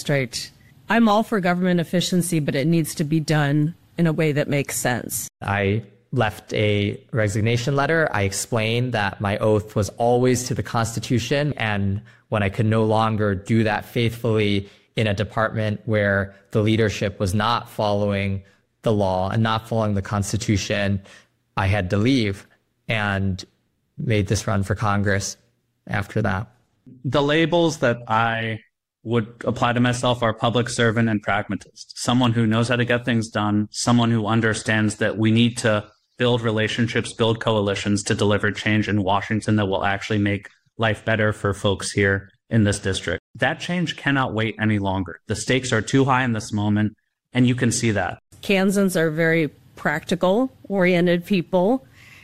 district. I'm all for government efficiency, but it needs to be done in a way that makes sense. I left a resignation letter. I explained that my oath was always to the Constitution, and when I could no longer do that faithfully in a department where the leadership was not following the law and not following the Constitution, I had to leave and made this run for Congress after that. The labels that I would apply to myself are public servant and pragmatist, someone who knows how to get things done, someone who understands that we need to build relationships, build coalitions to deliver change in Washington that will actually make life better for folks here in this district. That change cannot wait any longer. The stakes are too high in this moment, and you can see that. Kansans are very practical-oriented people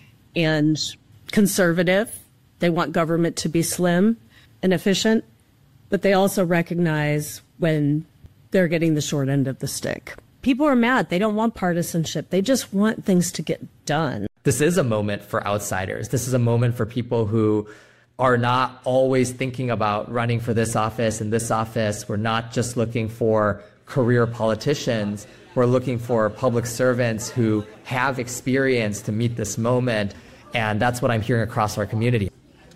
and conservative. They want government to be slim and efficient, but they also recognize when they're getting the short end of the stick. People are mad. They don't want partisanship. They just want things to get done. This is a moment for outsiders. This is a moment for people who are not always thinking about running for this office and this office. We're not just looking for career politicians. We're looking for public servants who have experience to meet this moment. And that's what I'm hearing across our community.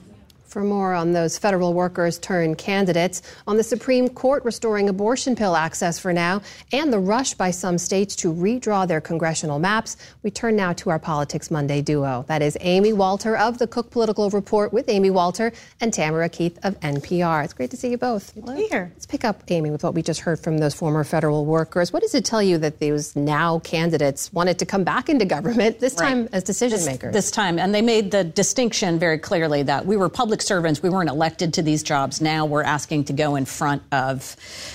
For more on those federal workers turned candidates, on the Supreme Court restoring abortion pill access for now, and the rush by some states to redraw their congressional maps, we turn now to our Politics Monday duo. That is Amy Walter of the Cook Political Report with Amy Walter and Tamara Keith of NPR. It's great to see you both. Good to be here. Let's pick up, Amy, with what we just heard from those former federal workers. What does it tell you that those now candidates wanted to come back into government, this time as decision makers? This time, and they made the distinction very clearly that we were public servants. We weren't elected to these jobs. Now we're asking to go in front of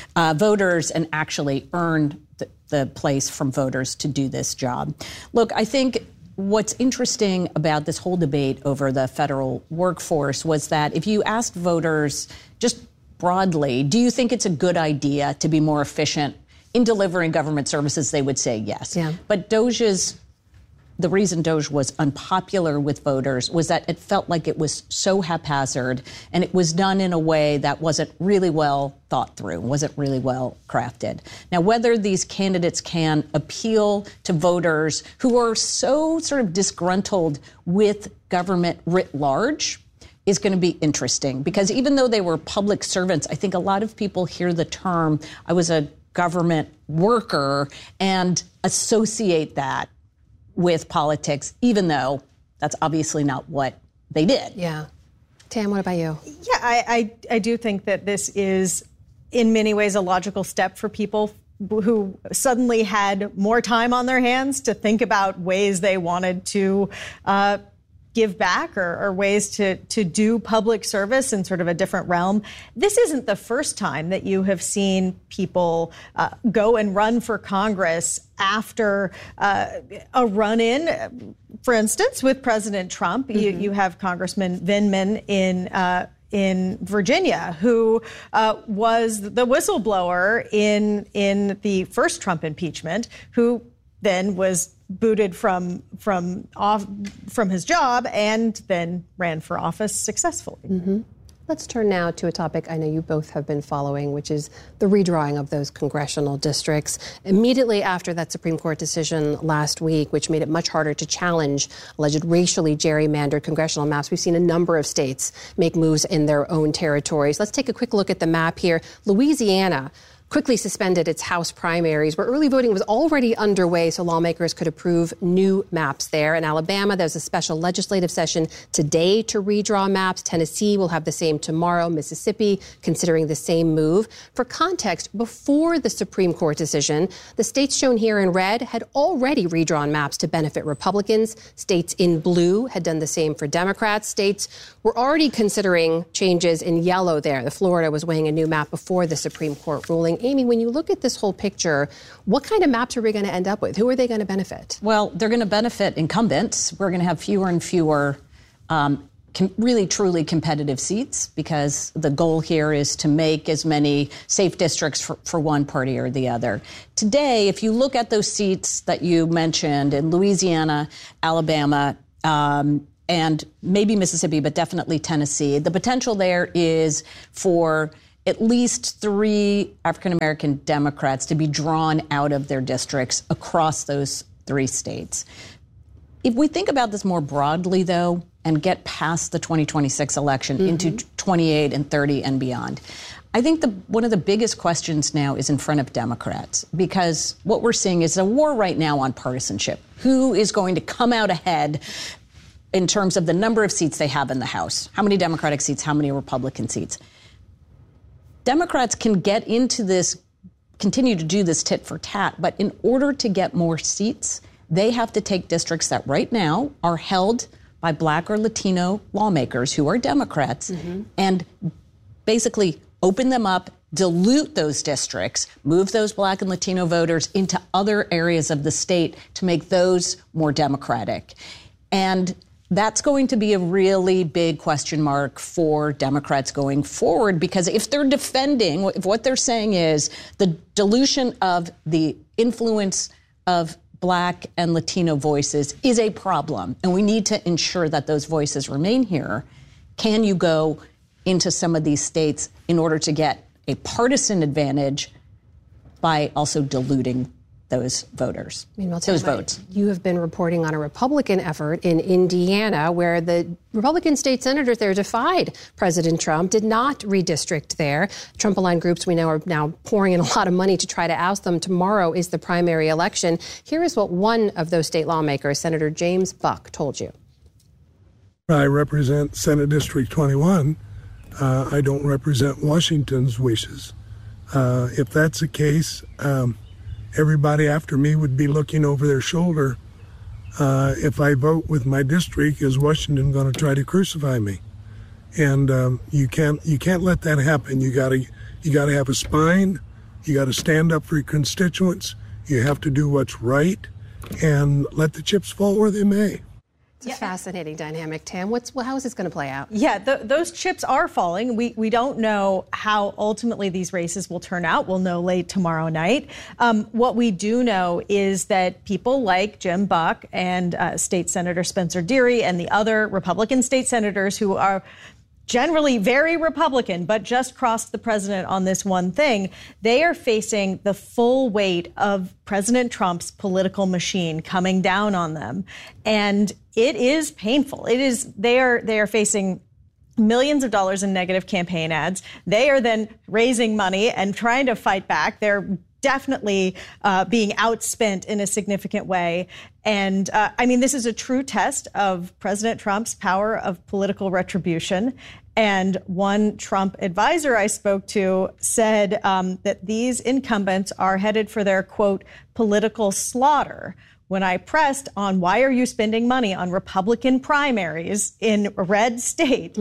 voters and actually earn the place from voters to do this job. Look, I think what's interesting about this whole debate over the federal workforce was that if you asked voters just broadly, do you think it's a good idea to be more efficient in delivering government services, they would say yes. Yeah. But the reason DOGE was unpopular with voters was that it felt like it was so haphazard and it was done in a way that wasn't really well thought through, wasn't really well crafted. Now, whether these candidates can appeal to voters who are so sort of disgruntled with government writ large is going to be interesting, because even though they were public servants, I think a lot of people hear the term, I was a government worker, and associate that with politics, even though that's obviously not what they did. Yeah. Tam, what about you? Yeah, I do think that this is in many ways a logical step for people who suddenly had more time on their hands to think about ways they wanted to give back or ways to do public service in sort of a different realm. This isn't the first time that you have seen people go and run for Congress after a run-in, for instance, with President Trump. Mm-hmm. You have Congressman Vindman in Virginia, who was the whistleblower in the first Trump impeachment, who then was booted from his job and then ran for office successfully. Mm-hmm. Let's turn now to a topic I know you both have been following, which is the redrawing of those congressional districts. Immediately after that Supreme Court decision last week, which made it much harder to challenge alleged racially gerrymandered congressional maps, we've seen a number of states make moves in their own territories. Let's take a quick look at the map here. Louisiana quickly suspended its House primaries, where early voting was already underway so lawmakers could approve new maps there. In Alabama, there's a special legislative session today to redraw maps. Tennessee will have the same tomorrow. Mississippi considering the same move. For context, before the Supreme Court decision, the states shown here in red had already redrawn maps to benefit Republicans. States in blue had done the same for Democrats. States were already considering changes in yellow there. The Florida was weighing a new map before the Supreme Court ruling. Amy, when you look at this whole picture, what kind of maps are we going to end up with? Who are they going to benefit? Well, they're going to benefit incumbents. We're going to have fewer and fewer really truly competitive seats, because the goal here is to make as many safe districts for one party or the other. Today, if you look at those seats that you mentioned in Louisiana, Alabama, and maybe Mississippi, but definitely Tennessee, the potential there is for at least 3 African-American Democrats to be drawn out of their districts across those 3 states. If we think about this more broadly, though, and get past the 2026 election into 28 and 30 and beyond, I think one of the biggest questions now is in front of Democrats, because what we're seeing is a war right now on partisanship. Who is going to come out ahead in terms of the number of seats they have in the House? How many Democratic seats, how many Republican seats? Democrats can get into this, continue to do this tit for tat, but in order to get more seats, they have to take districts that right now are held by Black or Latino lawmakers who are Democrats and basically open them up, dilute those districts, move those Black and Latino voters into other areas of the state to make those more Democratic. And that's going to be a really big question mark for Democrats going forward, because if they're defending, if what they're saying is the dilution of the influence of Black and Latino voices is a problem, and we need to ensure that those voices remain here, can you go into some of these states in order to get a partisan advantage by also diluting those voters, those votes? You have been reporting on a Republican effort in Indiana where the Republican state senators there defied President Trump, did not redistrict there. Trump-aligned groups we know are now pouring in a lot of money to try to oust them. Tomorrow is the primary election. Here is what one of those state lawmakers, Senator James Buck, told you. I represent Senate District 21. I don't represent Washington's wishes. If that's the case, everybody after me would be looking over their shoulder. If I vote with my district, is Washington going to try to crucify me? And you can't let that happen. You got to have a spine. You got to stand up for your constituents. You have to do what's right and let the chips fall where they may. It's a fascinating dynamic, Tam. How is this going to play out? Yeah, those chips are falling. We don't know how ultimately these races will turn out. We'll know late tomorrow night. What we do know is that people like Jim Buck and State Senator Spencer Deery and the other Republican state senators who are generally very Republican, but just crossed the president on this one thing, they are facing the full weight of President Trump's political machine coming down on them. And it is painful. They are facing millions of dollars in negative campaign ads. They are then raising money and trying to fight back. They're definitely being outspent in a significant way. And this is a true test of President Trump's power of political retribution. And one Trump advisor I spoke to said that these incumbents are headed for their, quote, political slaughter. When I pressed on why are you spending money on Republican primaries in a red state,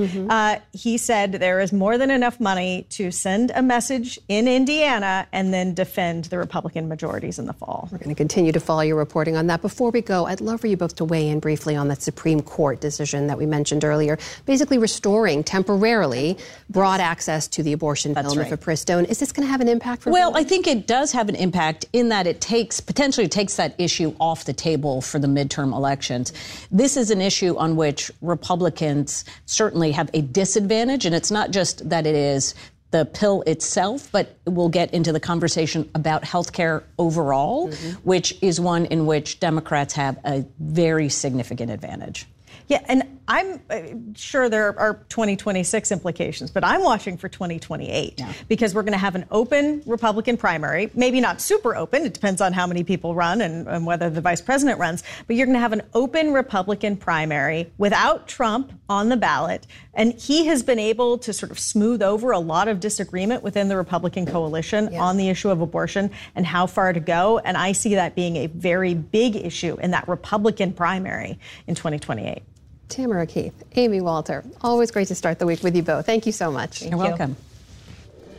he said there is more than enough money to send a message in Indiana and then defend the Republican majorities in the fall. We're going to continue to follow your reporting on that. Before we go, I'd love for you both to weigh in briefly on that Supreme Court decision that we mentioned earlier, basically restoring temporarily broad access to the abortion pill, mifepristone. Is this going to have an impact for Well, I think it does have an impact in that it potentially takes that issue off the table for the midterm elections. This is an issue on which Republicans certainly have a disadvantage, and it's not just that it is the pill itself, but we'll get into the conversation about health care overall, which is one in which Democrats have a very significant advantage. Yeah, and I'm sure there are 2026 implications, but I'm watching for 2028 because we're going to have an open Republican primary, maybe not super open. It depends on how many people run and whether the vice president runs. But you're going to have an open Republican primary without Trump on the ballot. And he has been able to sort of smooth over a lot of disagreement within the Republican coalition on the issue of abortion and how far to go. And I see that being a very big issue in that Republican primary in 2028. Tamara Keith, Amy Walter, always great to start the week with you both. Thank you so much. You're welcome.